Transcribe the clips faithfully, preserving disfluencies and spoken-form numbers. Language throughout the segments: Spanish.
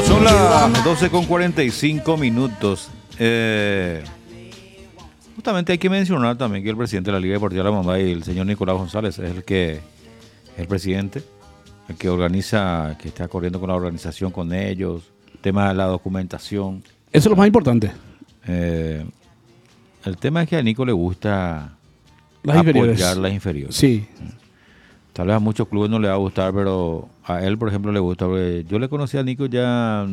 Bueno, son las doce con cuarenta y cinco minutos. Eh, justamente hay que mencionar también que el presidente de la Liga Deportiva de La Mambay, el señor Nicolás González, es el que es el presidente, el que organiza, que está corriendo con la organización con ellos, tema de la documentación. Eso es lo más importante. Eh, el tema es que a Nico le gusta las apoyar inferiores. las inferiores. Sí. Tal vez a muchos clubes no le va a gustar, pero a él, por ejemplo, le gusta. Porque yo le conocí a Nico ya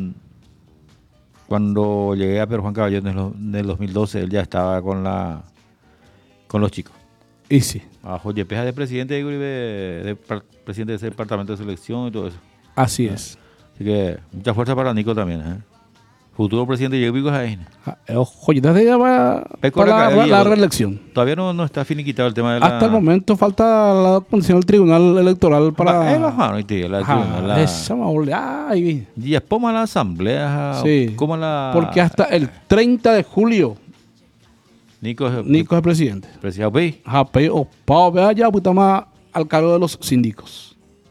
cuando llegué a Pedro Juan Caballero en el dos mil doce. Él ya estaba con la con los chicos. Y sí. Abajo Yepeja de presidente de, de, de presidente de ese departamento de selección y todo eso. Así es. Así que mucha fuerza para Nico también, ¿eh? Futuro presidente de Yepico Jaén. Joyitas de ella para, para la, la reelección. Todavía no, no está finiquitado el tema de la... Hasta el momento falta la documentación del Tribunal Electoral para... Es bajano, ¿viste? La tribunal, la... Esa ay. Y después más la asamblea. Sí. Como la... Porque hasta el treinta de julio Nico es, Nico es presidente. Presidente. Japé o Pau Beaya, puta más al cargo de los síndicos.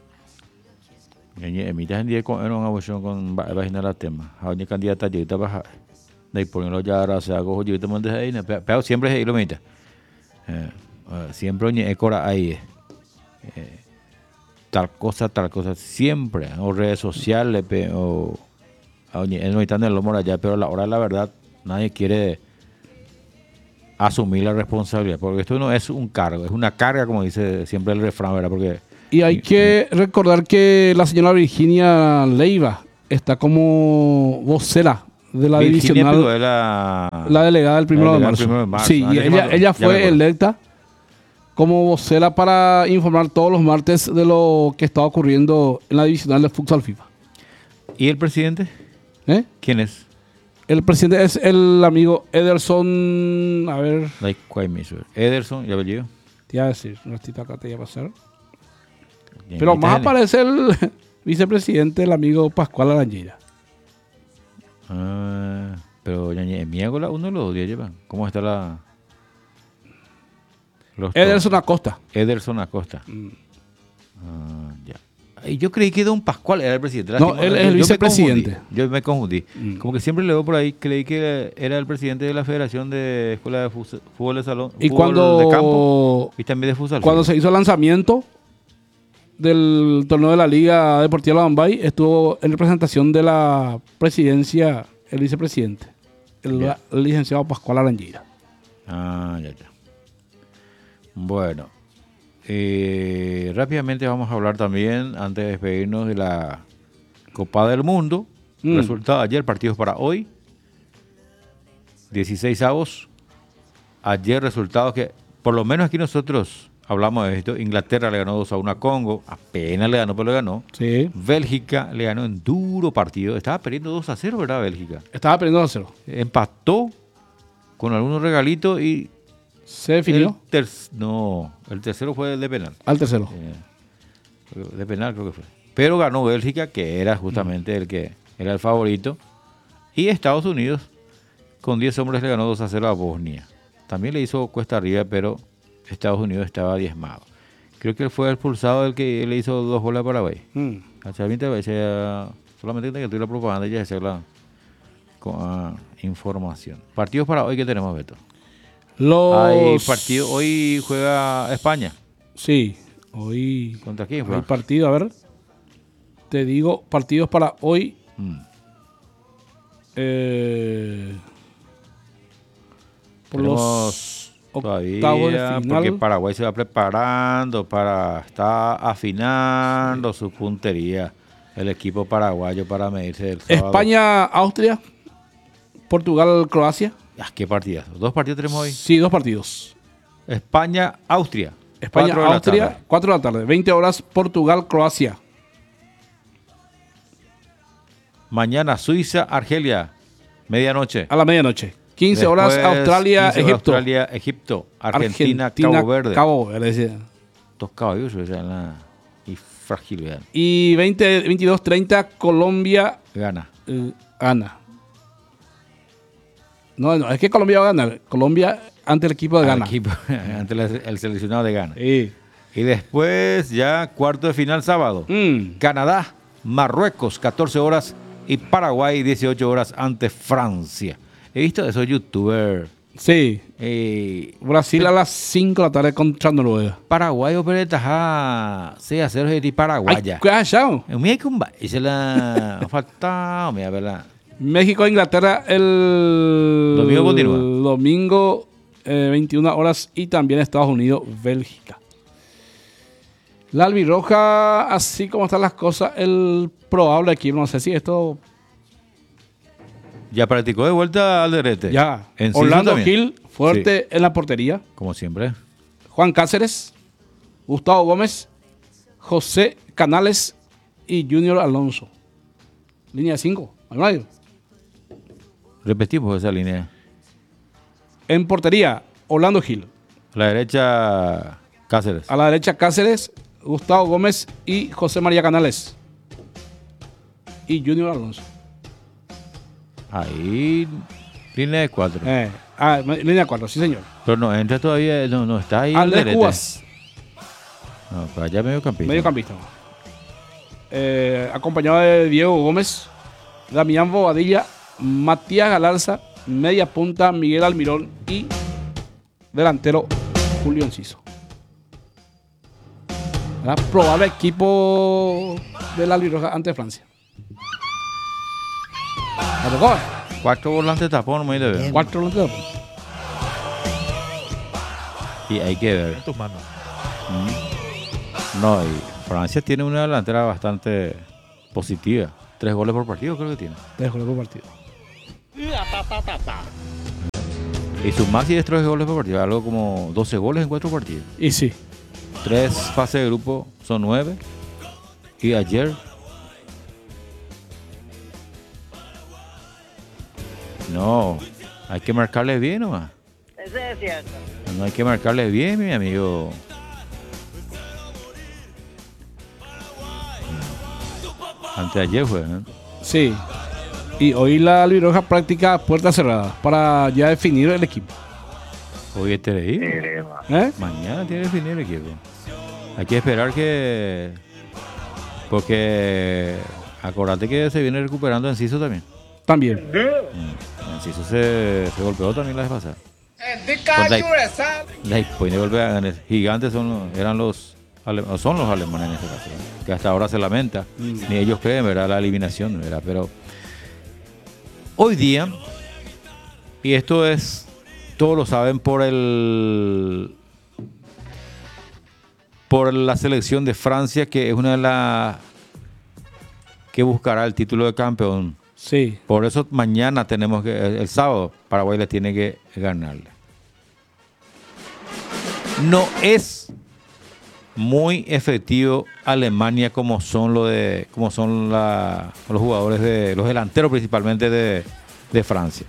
Emita en día con una votación con vaina la tema. Ahora candidata ya está baja. De ponerlo ya ahora se hago yo te mandes ahí, pero siempre es ahí lo mita. Siempre ni ecora ahí. Eh, tal cosa, tal cosa, siempre, o redes sociales, o él no está en el lomo allá, pero a la hora de la verdad nadie quiere asumir la responsabilidad, porque esto no es un cargo, es una carga, como dice siempre el refrán, ¿verdad? Porque y hay que recordar que la señora Virginia Leiva está como vocera de la Virginia divisional, de la, la delegada del primero de marzo. de marzo. Sí, Ah, y ella, ella fue electa como vocera para informar todos los martes de lo que estaba ocurriendo en la divisional de futsal FIFA. ¿Y el presidente? ¿Eh? ¿Quién es? El presidente es el amigo Ederson, a ver... Like Ederson, ¿y apellido? Te iba a decir, un ratito acá te iba a pasar. Pero más aparece el vicepresidente, el amigo Pascual Arangilla. Ah, pero en Miégola uno lo odia llevan. ¿Cómo está la...? Los Ederson Acosta. Ederson Acosta. Mm. Ah, ya. Yo creí que Don Pascual era el presidente. No, él es el vicepresidente. Yo me confundí. Mm. Como que siempre le veo por ahí, creí que era el presidente de la Federación de Escuela de Fútbol de Salón, y fútbol cuando, de campo y también de futsal. Cuando se hizo el lanzamiento del torneo de la Liga Deportiva La Mambay, estuvo en representación de la presidencia el vicepresidente, el, yeah. el licenciado Pascual Arangilla. Ah, ya, ya. Bueno, eh, rápidamente vamos a hablar también, antes de despedirnos, de la Copa del Mundo. Mm. Resultado ayer, partidos para hoy. dieciséis avos. Ayer resultados que, por lo menos aquí nosotros hablamos de esto. Inglaterra le ganó dos a uno a Congo. Apenas le ganó, pero le ganó. Sí. Bélgica le ganó en duro partido. Estaba perdiendo dos a cero, ¿verdad, Bélgica? Estaba perdiendo dos a cero. Empató con algunos regalitos y... ¿Se definió? El ter- no, el tercero fue el de penal. Al tercero. Eh, de penal creo que fue. Pero ganó Bélgica, que era justamente mm. el que era el favorito. Y Estados Unidos, con diez hombres, le ganó dos a cero a Bosnia. También le hizo cuesta arriba, pero Estados Unidos estaba diezmado. Creo que él fue expulsado el que le hizo dos goles a Paraguay. Mm. Solamente que tuve la propaganda y ya hacer la con, uh, información. Partidos para hoy que tenemos, Beto. Los... Hay partido, hoy juega España. Sí, hoy... ¿Contra quién juega? Hay partido, a ver. Te digo, partidos para hoy. Mm. Eh, por Tenemos los todavía, porque Paraguay se va preparando para... Está afinando sí. su puntería. El equipo paraguayo para medirse el sábado. España, Austria, Portugal, Croacia. Ah, ¿qué partidas? ¿Dos partidos tenemos hoy? Sí, dos partidos. España, Austria. España, Austria, cuatro de la tarde. veinte horas, Portugal, Croacia. Mañana, Suiza, Argelia. Medianoche. A la medianoche. quince horas, Australia, quince, Egipto. Australia, Egipto. Argentina, Argentina Cabo Verde. Cabo Verde. Dos caballos, o sea, la... y fragilidad. Y veinte, veintidós, treinta, Colombia. Gana. Eh, gana. No, no, es que Colombia va a ganar. Colombia ante el equipo de Ghana. Equipo, ante el, el seleccionado de Ghana. Sí. Y después ya cuarto de final sábado. Mm. Canadá, Marruecos, catorce horas, y Paraguay dieciocho horas ante Francia. He visto esos youtubers. Sí. Eh, Brasil a las cinco de la tarde contra Noruega. Paraguay o Peretaja seis a cero de Paraguaya. Ay, ¿qué ha hecho? Mira que un ba- y se la falta, mira, ¿verdad? México e Inglaterra el Domingo continúa. domingo eh, veintiuna horas y también Estados Unidos, Bélgica. La albirroja, así como están las cosas, el probable equipo, no sé si esto Ya practicó de vuelta Alderete. ya. Enciso Orlando también. Gil, fuerte en la portería. Como siempre. Juan Cáceres, Gustavo Gómez, José Canales y Junior Alonso. Línea cinco, al medio. Repetimos esa línea. En portería, Orlando Gil. A la derecha, Cáceres. A la derecha, Cáceres, Gustavo Gómez y José María Canales. Y Junior Alonso. Ahí, línea de cuatro. Eh, ah, línea cuatro, sí señor. Pero no entra todavía, no, no está ahí. Andrés Alderete. Cubas, No, para allá medio campista. mediocampista. Eh, acompañado de Diego Gómez, Damián Bobadilla, Matías Galarza, media punta Miguel Almirón y delantero Julio Enciso. Era probable equipo de la albirroja ante Francia. ¿Me tocó? Cuatro volantes tapón, me debe. Cuatro volantes. Y hay que ver. En tus manos. No, y Francia tiene una delantera bastante positiva. Tres goles por partido creo que tiene. Tres goles por partido. Y su máximo es tres goles por partido. Algo como doce goles en cuatro partidos. Y sí. Tres fases de grupo son nueve. Y ayer... No, hay que marcarle bien nomás. Eso es cierto. No hay que marcarle bien, mi amigo. Anteayer fue, ¿eh? Sí. Y hoy la albirroja práctica puerta cerrada para ya definir el equipo. Hoy es terrible. ¿Eh? Mañana tiene que definir el equipo. Hay que esperar que... Porque... Acordate que se viene recuperando Enciso también. También. Enciso se, se golpeó también la vez pasada. Con la- la Point de golpe a ganar. Gigantes son los- eran los ale- son los alemanes en este caso, ¿verdad? Que hasta ahora se lamenta. Ni ellos creen, ¿verdad? La eliminación, ¿verdad? Pero hoy día, y esto es, todos lo saben por el por la selección de Francia, que es una de las que buscará el título de campeón. Sí. Por eso mañana tenemos que, el, el sábado, Paraguay le tiene que ganarle. No es muy efectivo Alemania como son lo de, como son la, los jugadores de, los delanteros principalmente de, de Francia.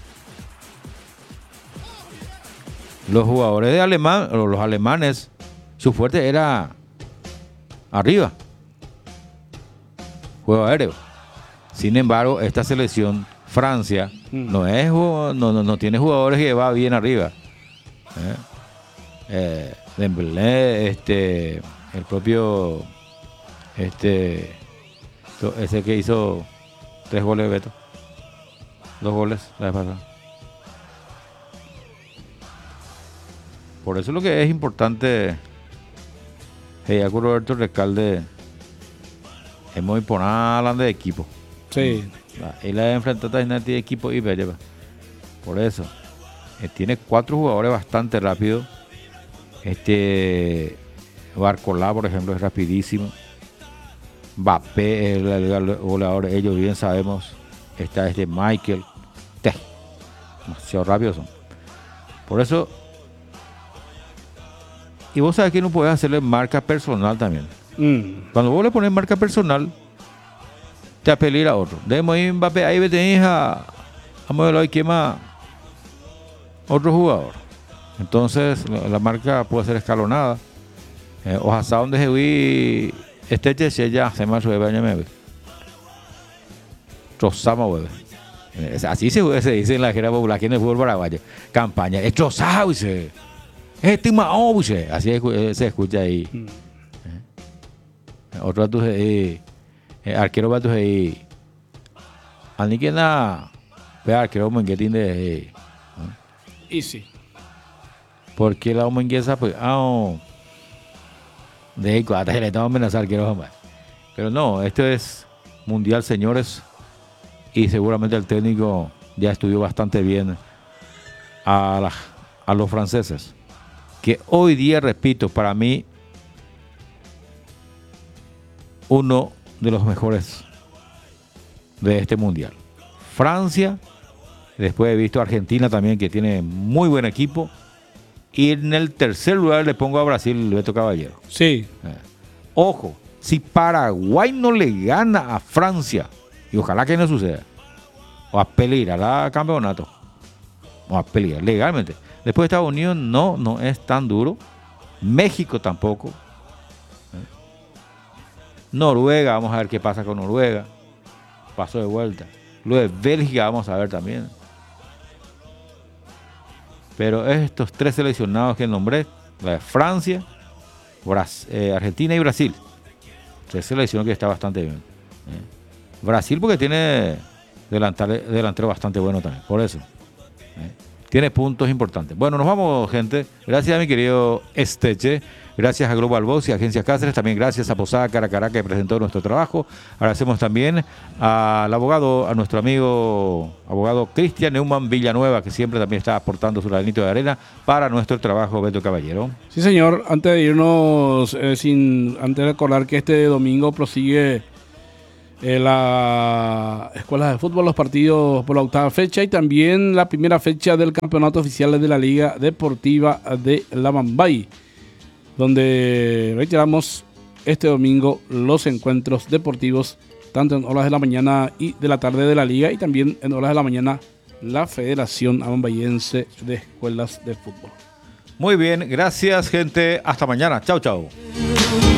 Los jugadores de Alemán, o los alemanes, su fuerte era arriba, juego aéreo. Sin embargo, esta selección, Francia, Mm. no es no, no, no tiene jugadores que va bien arriba. ¿Eh? Eh, Dembélé, este, el propio, este, to- ese que hizo tres goles, Beto, dos goles la vez pasada. Por eso lo que es importante, hey, con Roberto Recalde, es muy importante de equipo. Sí. Y la enfrentó también de equipo y lleva. Por eso. Eh, tiene cuatro jugadores bastante rápidos. Este Barcolá, por ejemplo, es rapidísimo. Mbappé, el, el, el goleador, ellos bien sabemos. Está este Michael. Te, demasiado rápidos son. Por eso. Y vos sabés que no podés hacerle marca personal también. Mm. Cuando vos le pones marca personal, te apelira a otro. Demos ahí Mbappé, ahí tenés a, a modelo y quema otro jugador. Entonces la, la marca puede ser escalonada. Eh, o hasta donde se vi este che ya se me sube baño me ve. Trozama hueve. Así se, se dice en la gira popular aquí en el fútbol paraguayo. Campaña, es trozado, dice. Este mao, dice. Así es, se escucha ahí. Mm. Otro de tus eh, eh, arquero va a tus ahí Ani que na, vea que vamos en que tiene, Y sí. porque la vamos en que esa pues, ah, de cuatro le estamos amenazar que no, pero no, esto es mundial, señores, y seguramente el técnico ya estudió bastante bien a, la, a los franceses, que hoy día, repito, para mí uno de los mejores de este mundial. Francia, después he visto a Argentina también, que tiene muy buen equipo, y en el tercer lugar le pongo a Brasil, Beto Caballero. Sí. Eh. Ojo, si Paraguay no le gana a Francia, y ojalá que no suceda, o a pelear al campeonato, o a pelear legalmente. Después Estados Unidos no, no es tan duro, México tampoco, eh. Noruega, vamos a ver qué pasa con Noruega, pasó de vuelta. Luego de Bélgica vamos a ver también. Pero estos tres seleccionados que nombré, la de Francia, Brasil, eh, Argentina y Brasil, tres selecciones que está bastante bien. ¿eh? Brasil porque tiene delantero, delantero bastante bueno también, por eso. ¿eh? Tiene puntos importantes. Bueno, nos vamos, gente. Gracias a mi querido Esteche. Gracias a Global Box y a Agencia Cáceres. También gracias a Posada Caracará, que presentó nuestro trabajo. Agradecemos también al abogado, a nuestro amigo abogado Cristian Neumann Villanueva, que siempre también está aportando su granito de arena para nuestro trabajo, Beto Caballero. Sí, señor. Antes de irnos, eh, sin antes de recordar que este domingo prosigue Eh, la escuela de fútbol, los partidos por la octava fecha y también la primera fecha del campeonato oficial de la Liga Deportiva de Lamambay, donde reiteramos este domingo los encuentros deportivos tanto en horas de la mañana y de la tarde de la Liga y también en horas de la mañana la Federación Amambayense de Escuelas de Fútbol. Muy bien, gracias, gente. Hasta mañana. Chau, chau.